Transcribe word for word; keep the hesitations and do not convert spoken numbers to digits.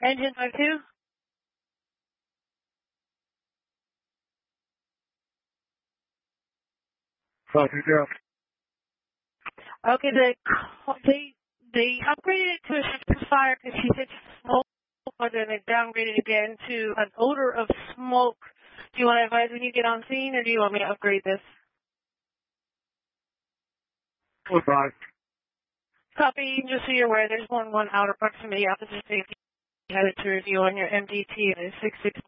Engine five two? five two down. Okay, they, they, they upgraded it to a shift fire because she hit smoke, but then they downgraded again to an odor of smoke. Do you want to advise when you get on scene, or do you want me to upgrade this? four five. Copy, just so you're aware, there's one one outer proximity officer safety. You have it to review on your M D T, and it's six six